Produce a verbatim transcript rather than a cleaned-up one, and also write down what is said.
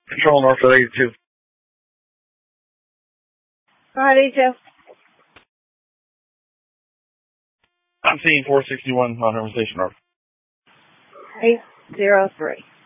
Control north of eighty-two. All right, eighty-two. I'm seeing four sixty-one on Herman Station North. eight zero three.